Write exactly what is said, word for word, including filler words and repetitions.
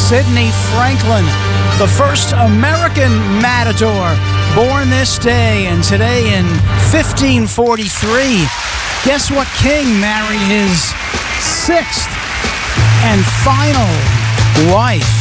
Sidney Franklin, the first American matador, born this day, and today in fifteen forty-three, guess what king married his sixth and final wife?